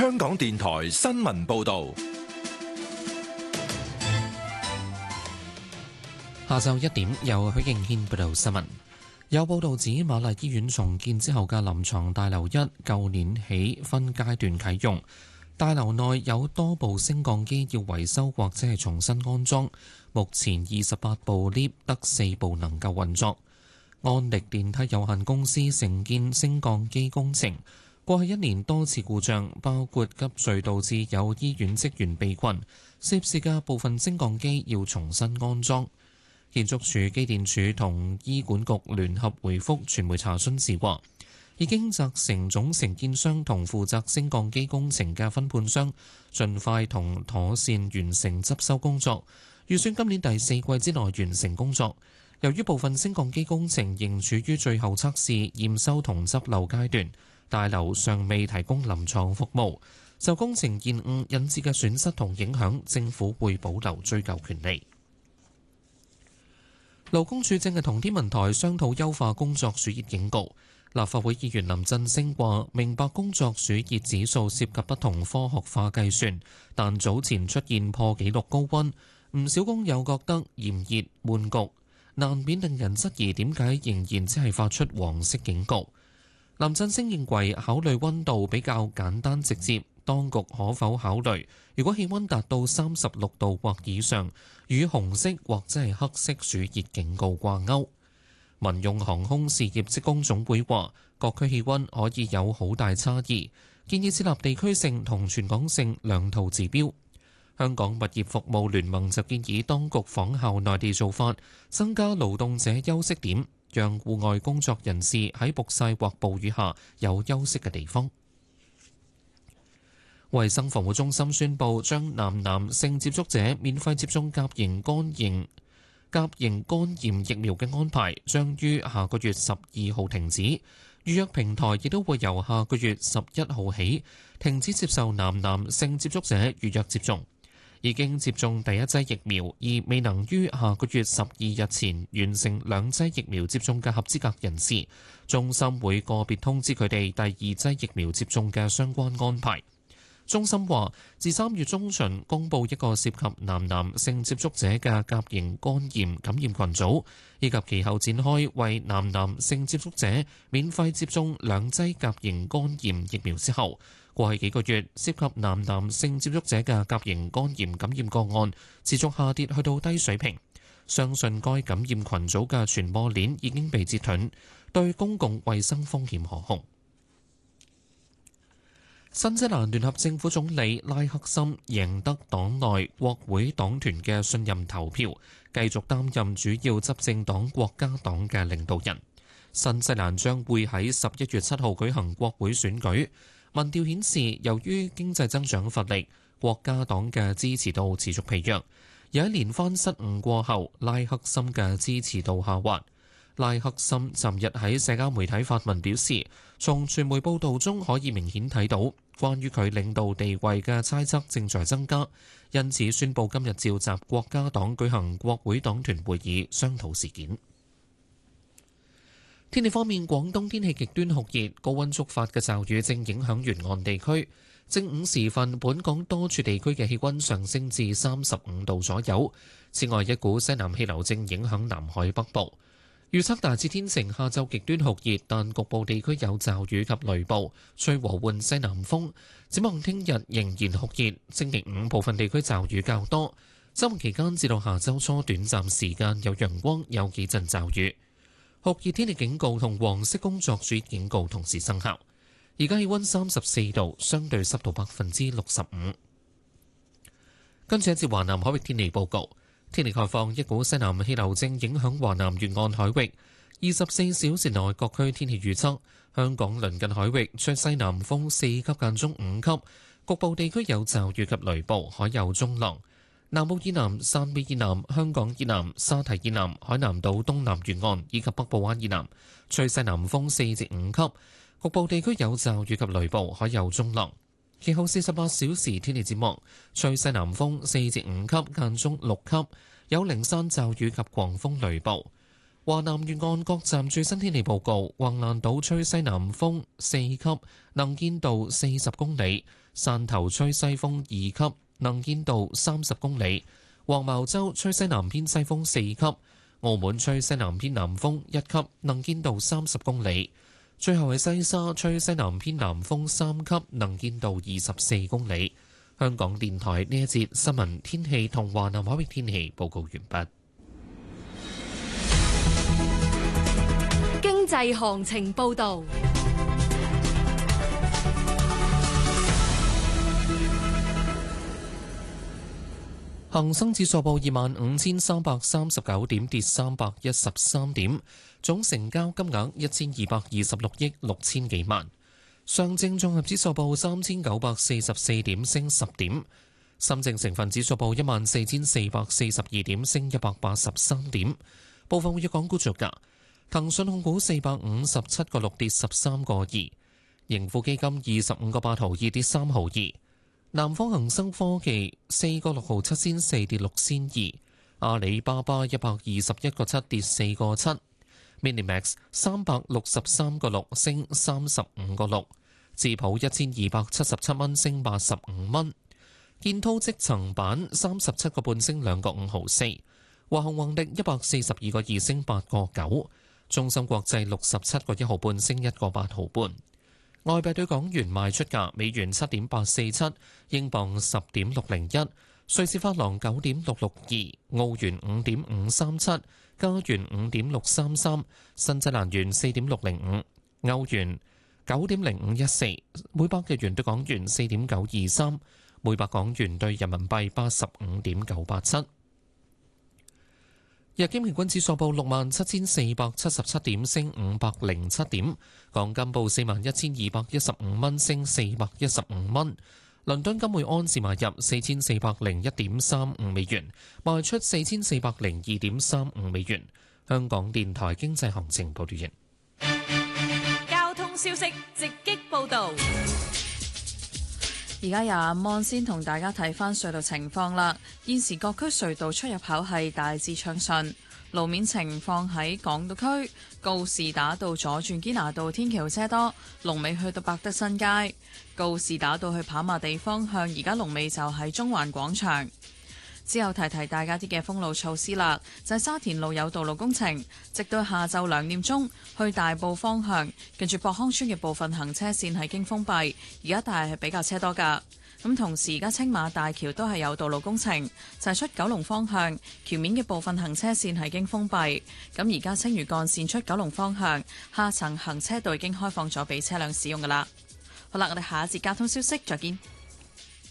香港電台新聞報道。 下晝1點，由許敬軒報道新聞。有報道指瑪麗醫院重建之後嘅臨床大樓1，舊年起分階段啟用。大樓內有多部升降機要維修或者係重新安裝，目前28部 lift 得4部能夠運作。安力電梯有限公司承建升降機工程，過去1年多次故障，包括急墜導致有醫院職員被困，涉事嘅部分升降機要重新安裝。建築署、機電署同醫管局聯合回覆傳媒查詢時話，已經責成總承建商同負責升降機工程嘅分判商盡快同妥善完成執修工作，預算今年第4季之內完成工作。由於部分升降機工程仍處於最後測試、驗收同執漏階段，大樓尚未提供臨床服務，受工程延誤引致嘅損失同影響，政府會保留追究權利。勞工處正係同天文台商討優化工作暑熱警告。立法會議員林振昇話：明白工作暑熱指數涉及不同科學化計算，但早前出現破紀錄高溫，唔少工友覺得炎熱悶焗，難免令人質疑點解仍然只係發出黃色警告。林振昇認為考慮溫度比較簡單直接，當局可否考慮，如果氣溫達到36度或以上，與紅色或者係黑色暑熱警告掛鈎。民用航空事業職工總會話，各區氣溫可以有好大差異，建議設立地區性同全港性兩套指標。香港物業服務聯盟就建議當局仿效內地做法，增加勞動者休息點，讓戶外工作人士喺曝曬或暴雨下有休息嘅地方。衛生防護中心宣布，將男性接觸者免費接種甲型肝炎疫苗嘅安排，將於下個月12號停止。預約平台亦都會由下個月11號起停止接受男性接觸者預約接種。已經接種第一劑疫苗而未能於下個月12日前完成2劑疫苗接種嘅合資格人士，中心會個別通知佢哋第2劑疫苗接種嘅相關安排。中心話，自3月中旬公佈一個涉及男性接觸者嘅甲型肝炎感染群組，以及其後展開為男性接觸者免費接種2劑甲型肝炎疫苗之後，過去幾個月涉及男性接觸者嘅甲型肝炎感染個案持續下跌去到低水平，相信該感染群組嘅傳播鏈已經被截斷，對公共衛生風險可控。新西蘭聯合政府總理拉克森贏得黨內國會黨團嘅信任投票，繼續擔任主要執政黨國家黨嘅領導人。新西蘭將會喺11月7號舉行國會選舉。民調顯示，由於經濟增長乏力，國家黨嘅支持度持續疲弱。而喺連番失誤過後，拉克森嘅支持度下滑。拉克森尋日喺社交媒體發文表示，從傳媒報導中可以明顯睇到，關於佢領導地位嘅猜測正在增加，因此宣布今日召集國家黨舉行國會黨團會議商討事件。天氣方面，廣東天氣極端酷熱，高溫觸發嘅驟雨正影響沿岸地區。正午時分，本港多處地區嘅氣溫上升至35度左右。此外，一股西南氣流正影響南海北部。預測大致天晴，下晝極端酷熱，但局部地區有驟雨及雷暴，吹和緩西南風。展望聽日仍然酷熱，星期5部分地區驟雨較多。週末期間至到下週初短暫時間有陽光，有幾陣驟雨。酷熱天氣警告同黃色工作暑熱警告同時生效。而家氣溫34度，相對濕度65%。跟住一節華南海域天氣報告。天氣概況，一股西南氣流正影響華南沿岸海域。24小時內各區天氣預測：香港鄰近海域吹西南風4級間中5級，局部地區有驟雨及雷暴，海有中浪。南澳以南、汕尾以南、香港以南、沙堤以南、海南島東南沿岸以及北部灣以南吹西南風4至5級，局部地區有驟雨及雷暴，海有中浪。其後48小時天氣展望，吹西南風4至5級間中6級，有零散驟雨及狂風雷暴。 華南沿岸各站最新天氣報告：橫瀾島吹西南風4級，能見度40公里；汕頭吹西風2級，能見度30公里；黃茅洲吹西南偏西風4級；澳門吹西南偏南風1級，能見度30公里。最後係西沙吹西南偏南風3級，能見度24公里。香港電台呢一節新聞天氣同華南海域天氣報告完畢。 經濟行情報導。 恒生指數報25,339點，跌313點，總成交金額1226億6千幾萬。上證綜合指數報3944點，升10點。深證成分指數報14,442點，升183點。部分活躍港股作價。騰訊控股457個6跌13個2，盈富基金25個8毫2跌3毫2，南方恒生科技4個6毫7仙4跌6仙2，阿里巴巴121個7跌4個7，Minimax 363個6升35個6，智普1277蚊升85蚊，建滔積層板37個半升2個5毫4，華虹宏力142個2升8個9。中芯國際67個1毫半升1個8毫半，外幣對港元賣出價：美元7.847，英鎊10.601，瑞士法郎9.662，澳元5.537，加元5.633，新西蘭元4.605，歐元9.0514，每百日元對港元4.923，每百港元對人民幣85.987。日經平均指數報67,477點，升507點。港金報41,215蚊，升415蚊。倫敦金每安士買入4,401.35美元，賣出4,402.35美元。香港電台經濟行情報道完。 交通消息直擊報導。 而家由阿芒先同大家睇返隧道情況啦。現時各區隧道出入口係大致暢順。路面情況喺港島區告士打道左轉堅拿道天橋車多，龍尾去到百德新街。告士打道去跑馬地方向，而家龍尾就喺中環廣場。之後提提大家啲嘅封路措施啦，就係沙田路有道路工程，直到下晝2點鐘，去大埔方向，近住博康村嘅部分行車線係經封閉，而家但係比較車多㗎。咁同時而家青馬大橋都係有道路工程，就係出九龍方向，橋面嘅部分行車線係經封閉。咁而家青嶼幹線出九龍方向，下層行車道已經開放咗俾車輛使用㗎啦。好啦，我哋下一節交通消息再見。